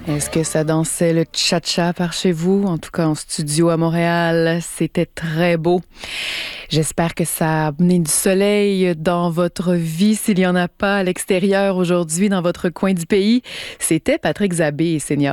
Est-ce que ça dansait le cha-cha par chez vous? En tout cas, en studio à Montréal, c'était très beau. J'espère que ça a amené du soleil dans votre vie, s'il n'y en a pas à l'extérieur aujourd'hui, dans votre coin du pays. C'était Patrick Zabé, Senior.